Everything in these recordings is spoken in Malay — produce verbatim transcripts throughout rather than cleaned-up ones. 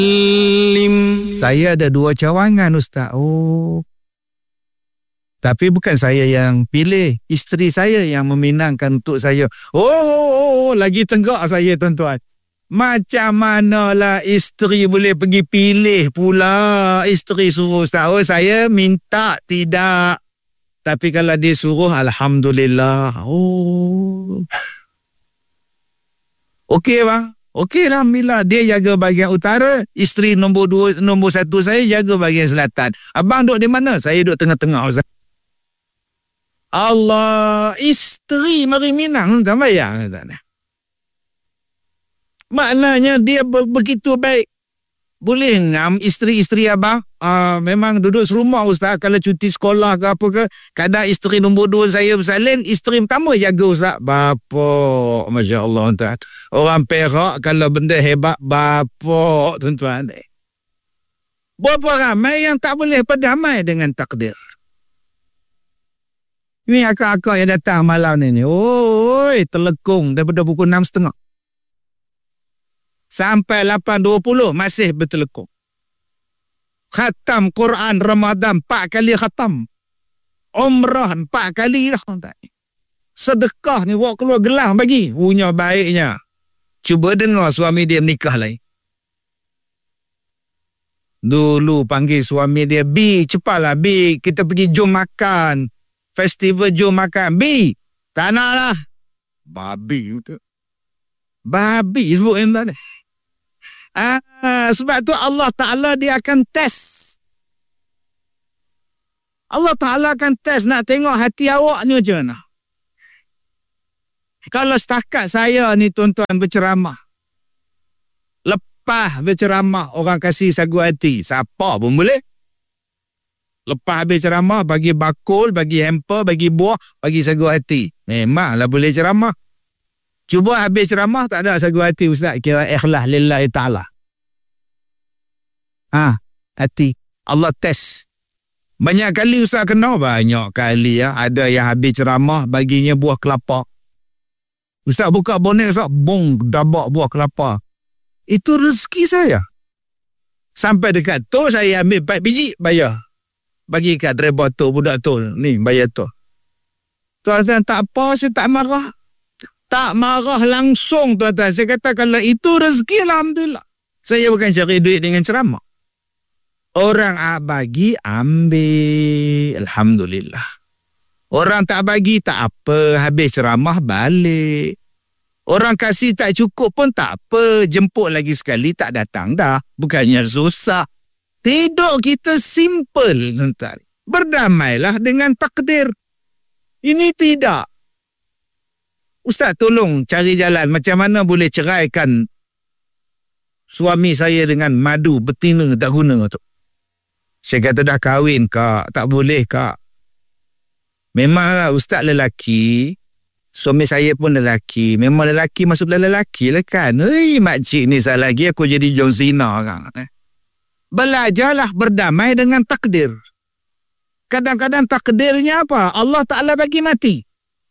Saya ada dua cawangan, Ustaz. Oh. Tapi bukan saya yang pilih. Isteri saya yang meminangkan untuk saya. Oh, oh, oh lagi tenggak saya, tuan-tuan. Macam manalah isteri boleh pergi pilih pula. Isteri suruh Ustaz. Oh, saya minta tidak. Tapi kalau dia suruh, Alhamdulillah. Oh. Okey bang. Okey, Alhamdulillah. Dia jaga bahagian utara. Isteri nombor dua, nombor satu saya jaga bahagian selatan. Abang duduk di mana? Saya duduk tengah-tengah, Ustaz. Allah. Isteri mari minang. Tak bayang. Tak. Maknanya dia begitu baik. Boleh ngam isteri-isteri abang? Uh, memang duduk serumah, Ustaz. Kalau cuti sekolah ke apa ke, kadang isteri nombor dua saya bersalin, isteri pertama jaga, Ustaz. Bapak, Masya Allah, tuan. Orang Perak kalau benda hebat, bapak, tuan-tuan. Berapa ramai yang tak boleh berdamai dengan takdir. Ini akak-akak yang datang malam ni. Oi, terlekung daripada pukul enam tiga puluh. Sampai lapan dua puluh masih bertelekung. Khatam Quran Ramadan empat kali khatam. Umrah empat kali dah. Sedekah ni buat keluar gelang bagi. Punya baiknya. Cuba dengar suami dia menikah lain. Dulu panggil suami dia, B, cepatlah B, kita pergi jom makan. Festival jom makan. B, tak nak lah. Babi tu. Babi sebut yang tadi. Ah, sebab tu Allah Ta'ala dia akan test. Allah Ta'ala akan test nak tengok hati awak ni macam mana. Kalau setakat saya ni tuan-tuan berceramah, lepas berceramah orang kasih sagu hati, siapa pun boleh. Lepas habis ceramah bagi bakul, bagi hamper, bagi buah, bagi sagu hati. Memanglah boleh ceramah. Cuba habis ceramah tak ada sagu hati, Ustaz, kira ikhlas lillahi ta'ala. Ah, hati. Allah test. Banyak kali Ustaz kenal, banyak kali ya. Ada yang habis ceramah baginya buah kelapa. Ustaz buka bonek, Ustaz, bong, dabak buah kelapa. Itu rezeki saya. Sampai dekat tu saya ambil empat biji, bayar. Bagi kat driver tu, budak tu. Ni, bayar tu. Tuan-tuan, tak apa, saya tak marah. Tak marah langsung, tuan-tuan. Saya kata kalau itu rezeki, Alhamdulillah. Saya bukan cari duit dengan ceramah. Orang bagi, ambil. Alhamdulillah. Orang tak bagi, tak apa. Habis ceramah, balik. Orang kasih tak cukup pun tak apa. Jemput lagi sekali, tak datang dah. Bukannya susah. Hidup kita simple, tuan-tuan. Berdamailah dengan takdir. Ini tidak. Ustaz tolong cari jalan macam mana boleh ceraikan suami saya dengan madu betina tak guna tu. Saya kata dah kahwin kak, tak boleh kak. Memanglah Ustaz lelaki, suami saya pun lelaki. Memang lelaki masuk dalam lelaki lah kan. Hei makcik ni salah lagi aku jadi John Cena kan. Belajarlah berdamai dengan takdir. Kadang-kadang takdirnya apa? Allah Ta'ala bagi mati.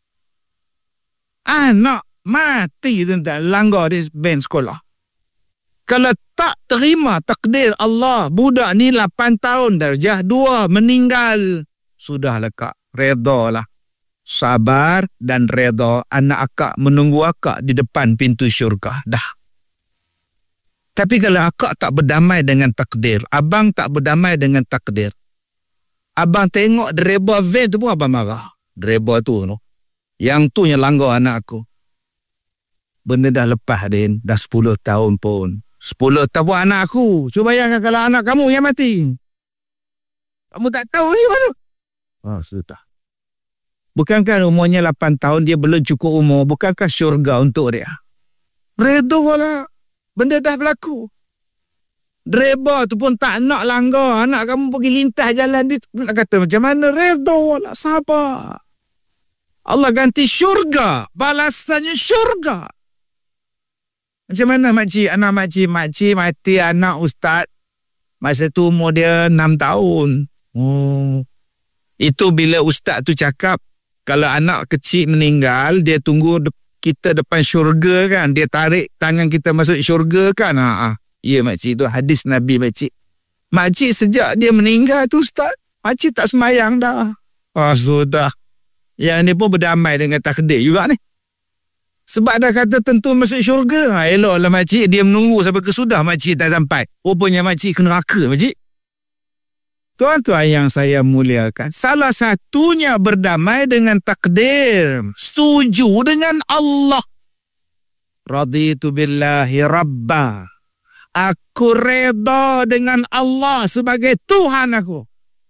Anak mati tentang langgar di ben sekolah. Kalau tak terima takdir Allah, budak ni lapan tahun darjah dua meninggal. Sudahlah kak, reda lah. Sabar dan reda, anak akak menunggu akak di depan pintu syurga. Dah. Tapi kalau akak tak berdamai dengan takdir, abang tak berdamai dengan takdir, abang tengok driver van tu pun abang marah. Driver tu no. Yang tu yang langgar anak aku. Benda dah lepas, Din. Dah sepuluh tahun pun. sepuluh tahun anak aku. Cuba bayangkan kalau anak kamu yang mati. Kamu tak tahu ni mana? Ah, sudah. Bukankah umurnya lapan tahun, dia belum cukup umur. Bukankah syurga untuk dia? Redo lah. Benda dah berlaku. Driver tu pun tak nak langgar. Anak kamu pergi lintas jalan dia. Nak kata macam mana? Redo lah. Sabar. Allah ganti syurga. Balasannya syurga. Macam mana makcik? Anak makcik. Makcik mati anak ustaz. Masa tu umur dia enam tahun. Oh. Itu bila ustaz tu cakap, kalau anak kecil meninggal, dia tunggu de- kita depan syurga kan. Dia tarik tangan kita masuk syurga kan. Ha, ha. Ya makcik tu hadis Nabi makcik. Makcik sejak dia meninggal tu Ustaz, makcik tak semayang dah. Ah sudah. Yang ni pun berdamai dengan takdir juga ni. Sebab dah kata tentu masuk syurga. Ha, eloklah makcik dia menunggu sampai kesudah makcik tak sampai. Rupanya makcik ke neraka makcik. Tuan-tuan yang saya muliakan, salah satunya berdamai dengan takdir. Setuju dengan Allah. Raditu billahi rabba. Aku reda dengan Allah sebagai Tuhan aku.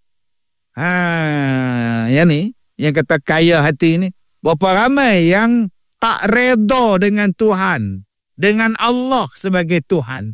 Ha, yang ni, yang kata kaya hati ni. Berapa ramai yang tak reda dengan Tuhan, dengan Allah sebagai Tuhan.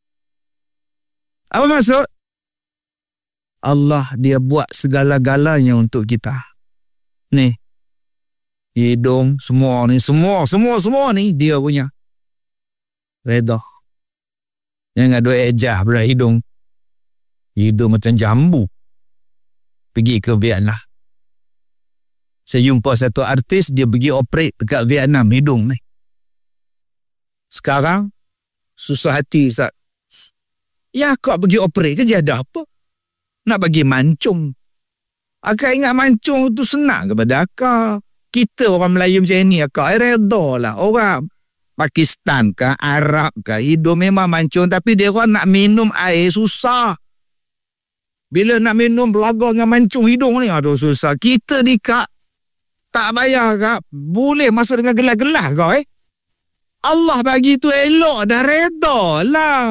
Apa maksud? Allah dia buat segala-galanya untuk kita. Ni, hidung, semua ni, semua, semua, semua ni dia punya. Reda. Jangan ada ejah pula hidung. Hidung macam jambu. Pergi ke Vietnam. Saya jumpa satu artis, dia pergi operate dekat Vietnam, hidung ni. Sekarang, susah hati Ustaz. Ya, kau pergi operate kerja ada apa? Nak bagi mancung. Akak ingat mancung tu senang kepada akak. Kita orang Melayu macam ni, akak reda lah. Orang Pakistan ke, Arab ke, hidung memang mancung, tapi dia orang nak minum air susah. Bila nak minum belaga dengan mancung hidung ni, aduh susah. Kita di kak, tak bayar kak, boleh masuk dengan gelas-gelas kau eh. Allah bagi tu elok, dah reda lah.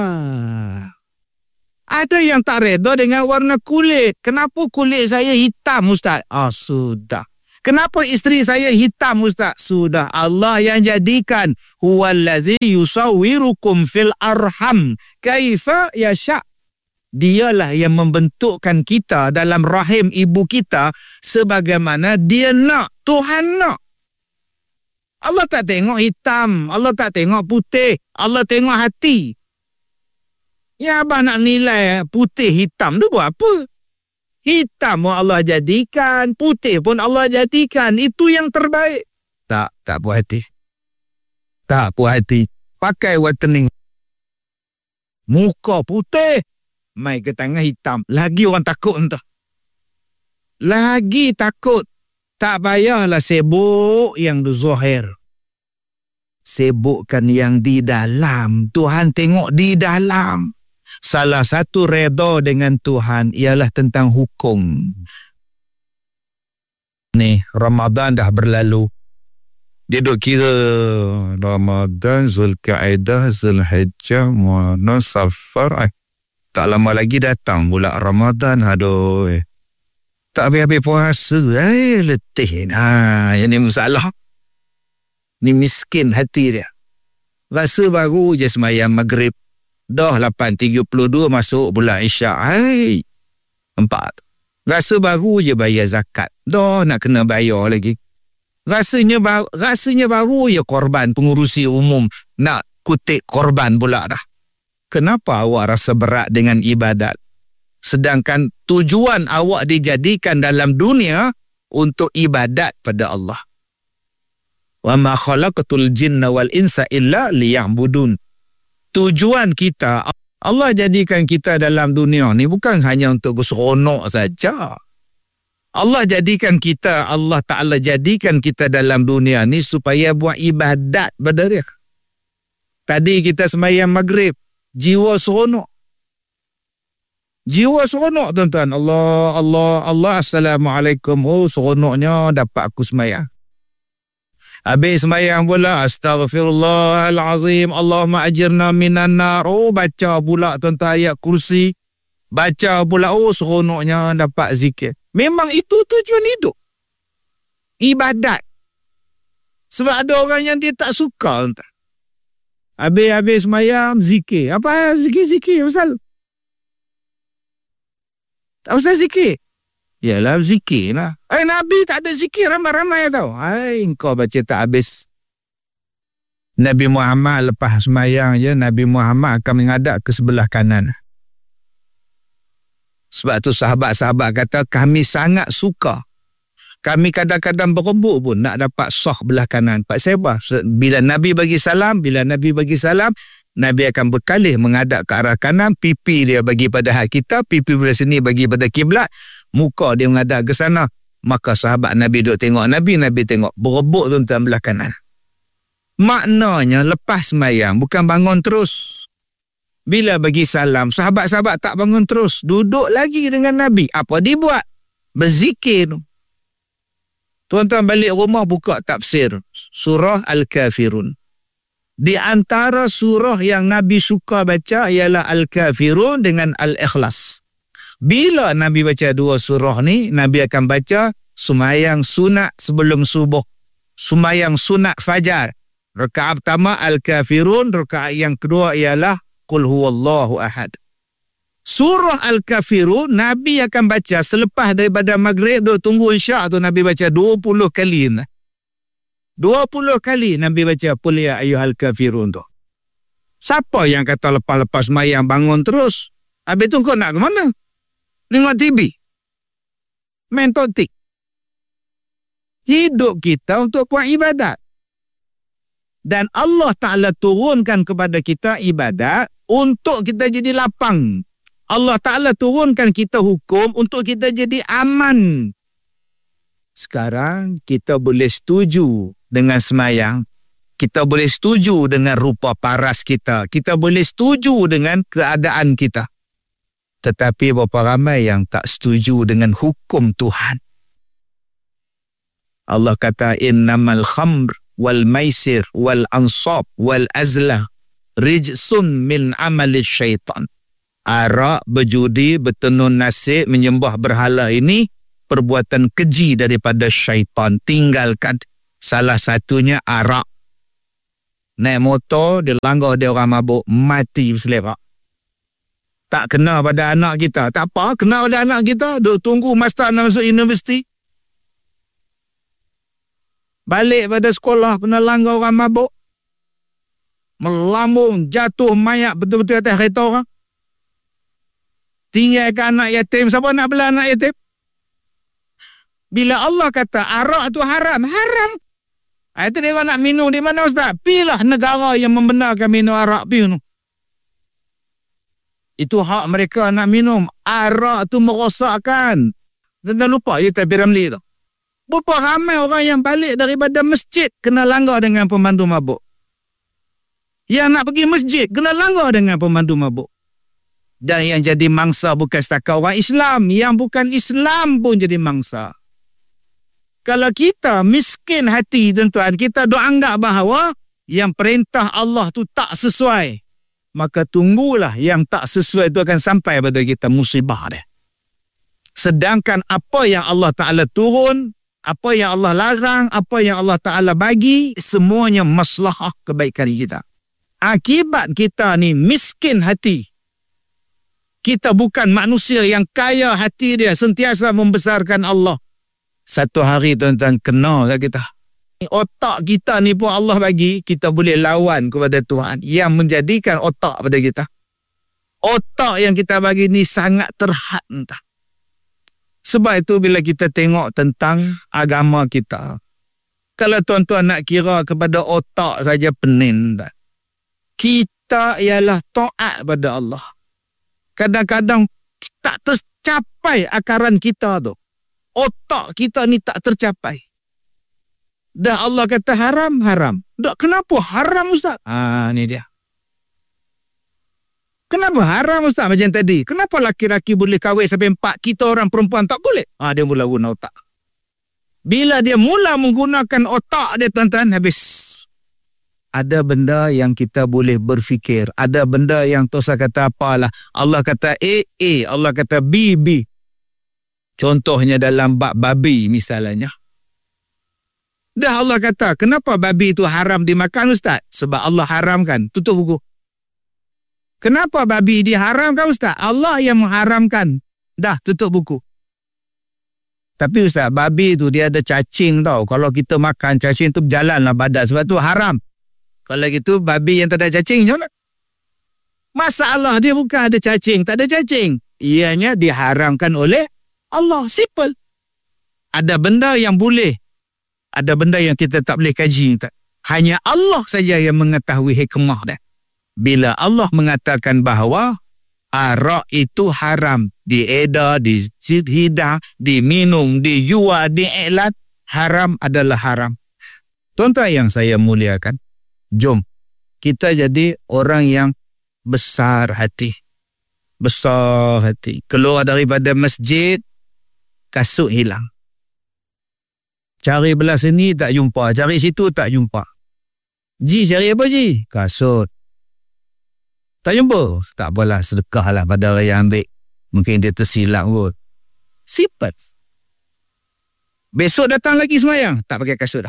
Ada yang tak reda dengan warna kulit. Kenapa kulit saya hitam Ustaz? Ah sudah. Kenapa isteri saya hitam Ustaz? Sudah, Allah yang jadikan. Huwallazi yusawwirukum fil arham kaifa yasha. Dialah yang membentukkan kita dalam rahim ibu kita sebagaimana dia nak. Tuhan nak. Allah tak tengok hitam, Allah tak tengok putih, Allah tengok hati. Ya abang nak nilai putih hitam tu buat apa? Hitam pun Allah jadikan, putih pun Allah jadikan. Itu yang terbaik. Tak, tak puas hati. Tak puas hati. Pakai whitening. Muka putih, mai ke tangan hitam. Lagi orang takut entah. Lagi takut. Tak payahlah sibuk yang di zahir. Sibukkan yang di dalam. Tuhan tengok di dalam. Salah satu reda dengan Tuhan ialah tentang hukum. Ni, Ramadan dah berlalu. Dia duk kira Ramadan, Zulkaidah, Zulhijjah, Muharram, Safar. Eh, tak lama lagi datang pula Ramadan. Aduh. Eh. Tak habis-habis puasa. Eh, letih. Ha, yang ni masalah. Ni miskin hati dia. Rasa baru je semayang maghrib. Dah lapan tiga puluh dua masuk bulan Isyak. Hai. Empat. Rasa baru je bayar zakat. Dah nak kena bayar lagi. Rasanya baru, rasanya baru je korban pengurusi umum. Nak kutip korban pula dah. Kenapa awak rasa berat dengan ibadat? Sedangkan tujuan awak dijadikan dalam dunia untuk ibadat pada Allah. Wa ma khalaqatul jinna wal insa illa liya'budun. Tujuan kita, Allah jadikan kita dalam dunia ni bukan hanya untuk seronok saja. Allah jadikan kita, Allah Ta'ala jadikan kita dalam dunia ni supaya buat ibadat pada dia. Tadi kita sembahyang maghrib, jiwa seronok. Jiwa seronok tuan-tuan. Allah, Allah, Allah, Assalamualaikum. Oh, seronoknya dapat aku sembahyang. Habis sembahyang pula, Astaghfirullahalazim, Allahumma ajirna minan nar. Oh, baca pula tuan-tuan ayat kursi. Baca pula, oh seronoknya dapat zikir. Memang itu tujuan hidup. Ibadat. Sebab ada orang yang dia tak suka. Tuan. Habis-habis sembahyang, zikir. Apa zikir-zikir? Pasal? Tak usah zikir. Yalah zikir lah. Eh, Nabi tak ada zikir ramai-ramai tau. Hai, kau baca tak habis. Nabi Muhammad lepas sembahyang je, Nabi Muhammad akan menghadap ke sebelah kanan. Sebab tu sahabat-sahabat kata, kami sangat suka Kami kadang-kadang berebut pun nak dapat sah belah kanan. Pak Sebah, bila Nabi bagi salam, bila Nabi bagi salam, Nabi akan berkalih menghadap ke arah kanan, pipi dia bagi pada hak kita, pipi belah sini bagi pada kiblat, muka dia menghadap ke sana. Maka sahabat Nabi duk tengok Nabi, Nabi tengok berebut tuan-tuan belah kanan. Maknanya lepas semayang, bukan bangun terus. Bila bagi salam, sahabat-sahabat tak bangun terus, duduk lagi dengan Nabi. Apa dibuat? Berzikir. Tuan-tuan balik rumah buka tafsir surah Al-Kafirun. Di antara surah yang Nabi suka baca ialah Al-Kafirun dengan Al-Ikhlas. Bila Nabi baca dua surah ni, Nabi akan baca sembahyang sunat sebelum subuh, sembahyang sunat fajar. Rakaat pertama Al-Kafirun, rakaat yang kedua ialah Qul huwallahu ahad. Surah Al-Kafirun Nabi akan baca selepas daripada maghrib, duk tunggu insya' tu Nabi baca dua puluh kali. dua puluh kali Nabi baca Qul ya ayyuhal kafirun tu. Siapa yang kata lepas-lepas mayang bangun terus? Habis tu kau nak ke mana? Tengok T V? Main totik? Hidup kita untuk buat ibadat. Dan Allah Ta'ala turunkan kepada kita ibadat untuk kita jadi lapang. Allah Ta'ala turunkan kita hukum untuk kita jadi aman. Sekarang kita boleh setuju dengan semayang. Kita boleh setuju dengan rupa paras kita. Kita boleh setuju dengan keadaan kita. Tetapi berapa ramai yang tak setuju dengan hukum Tuhan. Allah kata, innamal khamr wal maisir wal ansab wal azlah rijsun min amalis syaitan. Arak, berjudi, bertenun nasib, menyembah berhala ini perbuatan keji daripada syaitan. Tinggalkan. Salah satunya arak. Naik motor, dia langgar dia orang mabuk, mati berselerak. Tak kena pada anak kita. Tak apa, kena pada anak kita. Duk tunggu master nak masuk universiti. Balik pada sekolah, kena langgar orang mabuk. Melambung, jatuh mayat betul-betul atas kereta orang. Tinggalkan anak yatim. Siapa nak bela anak yatim? Bila Allah kata arak tu haram, haram. Itu dia nak minum di mana ustaz? Pilah negara yang membenarkan minum arak pi tu. Itu hak mereka nak minum. Arak tu merosakkan. Dan lupa ya Tabir Ramli tu. Berapa ramai orang yang balik daripada masjid kena langgar dengan pemandu mabuk. Yang nak pergi masjid kena langgar dengan pemandu mabuk. Dan yang jadi mangsa bukan setakat orang Islam. Yang bukan Islam pun jadi mangsa. Kalau kita miskin hati tuan-tuan, kita doa anggap bahawa yang perintah Allah tu tak sesuai. Maka tunggulah yang tak sesuai itu akan sampai pada kita musibah dia. Sedangkan apa yang Allah Ta'ala turun, apa yang Allah larang, apa yang Allah Ta'ala bagi, semuanya maslahah kebaikan kita. Akibat kita ni miskin hati. Kita bukan manusia yang kaya hati dia, sentiasa membesarkan Allah. Satu hari tuan-tuan kena kat kita. Otak kita ni pun Allah bagi, kita boleh lawan kepada Tuhan yang menjadikan otak pada kita. Otak yang kita bagi ni sangat terhad entah. Sebab itu bila kita tengok tentang agama kita, kalau tuan-tuan nak kira kepada otak saja pening tak? Kita ialah taat pada Allah. Kadang-kadang tak tercapai akaran kita tu. Otak kita ni tak tercapai. Dah Allah kata haram, haram. Dah kenapa haram ustaz? Ah, ni dia. Kenapa haram ustaz macam tadi? Kenapa laki-laki boleh kahwin sampai empat, kita orang perempuan tak boleh? Ah, dia mula guna otak. Bila dia mula menggunakan otak dia tuan-tuan, habis. Ada benda yang kita boleh berfikir. Ada benda yang Tuhan kata apalah. Allah kata A, A. Allah kata B, B. Contohnya dalam bab babi misalnya. Dah Allah kata, kenapa babi itu haram dimakan ustaz? Sebab Allah haramkan. Tutup buku. Kenapa babi diharamkan ustaz? Allah yang mengharamkan. Dah, tutup buku. Tapi ustaz, babi itu dia ada cacing tau. Kalau kita makan, cacing itu berjalanlah badan. Sebab tu haram. Kalau gitu, babi yang tak ada cacing, macam mana? Masalah dia bukan ada cacing, tak ada cacing. Ianya diharamkan oleh Allah. Simple. Ada benda yang boleh, ada benda yang kita tak boleh kaji. Tak. Hanya Allah saja yang mengetahui hikmah dia. Bila Allah mengatakan bahawa arak itu haram, diedar, dihidang, diminum, dijual, diiklan, haram adalah haram. Tuan-tuan yang saya muliakan, jom kita jadi orang yang besar hati. Besar hati. Keluar daripada masjid, kasut hilang. Cari belah sini tak jumpa, cari situ tak jumpa. Ji, cari apa Ji? Kasut. Tak jumpa? Tak apalah, sedekah lah pada orang yang ambil. Mungkin dia tersilap kot. Simple. Besok datang lagi semayang, tak pakai kasut dah.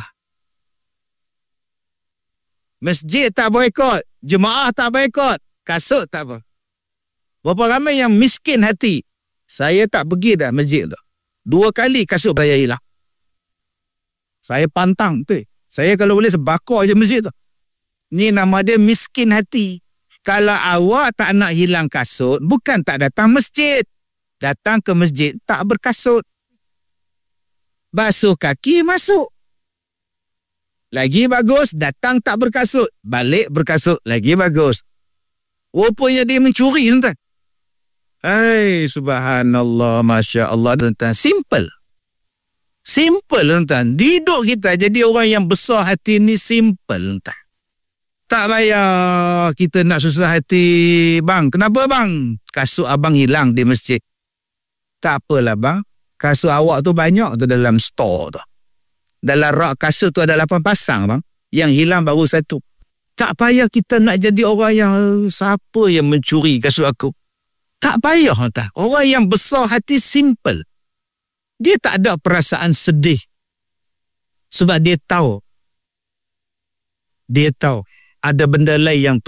Masjid tak boykot, jemaah tak boykot, kasut tak apa. Berapa ramai yang miskin hati. Saya tak pergi dah masjid tu. Dua kali kasut saya hilang. Saya pantang tu. Saya kalau boleh sebakar je masjid tu. Ni nama dia miskin hati. Kalau awak tak nak hilang kasut, bukan tak datang masjid. Datang ke masjid tak berkasut. Basuh kaki masuk. Lagi bagus, datang tak berkasut. Balik berkasut, lagi bagus. Rupanya dia mencuri, tuan-tuan. Hai, subhanallah, masya Allah, tuan-tuan. Simple. Simple, tuan-tuan. Hidup kita jadi orang yang besar hati ni simple, tuan-tuan. Tak payah kita nak susah hati. Bang, kenapa bang? Kasut abang hilang di masjid. Tak apalah bang. Kasut awak tu banyak tu dalam store tu. Dalam rak kasut tu ada lapan pasang bang. Yang hilang baru satu. Tak payah kita nak jadi orang yang siapa yang mencuri kasut aku. Tak payah tak. Orang yang besar hati simple. Dia tak ada perasaan sedih. Sebab dia tahu. Dia tahu ada benda lain yang